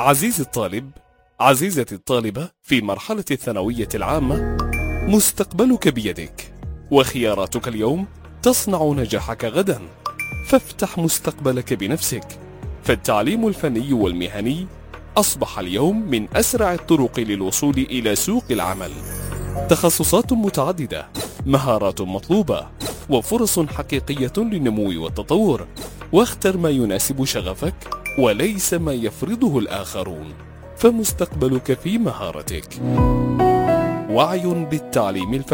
عزيزي الطالب، عزيزتي الطالبة في مرحلة الثانوية العامة، مستقبلك بيدك، وخياراتك اليوم تصنع نجاحك غدا. فافتح مستقبلك بنفسك، فالتعليم الفني والمهني أصبح اليوم من أسرع الطرق للوصول إلى سوق العمل. تخصصات متعددة، مهارات مطلوبة، وفرص حقيقية للنمو والتطور. واختر ما يناسب شغفك وليس ما يفرضه الآخرون، فمستقبلك في مهارتك. وعي بالتعليم الفني.